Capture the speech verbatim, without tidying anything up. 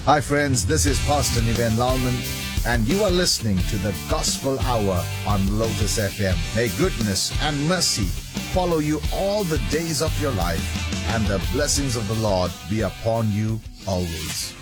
Hi friends, this is Pastor Niven Lauman and you are listening to the Gospel Hour on Lotus F M. May goodness and mercy follow you all the days of your life and the blessings of the Lord be upon you always.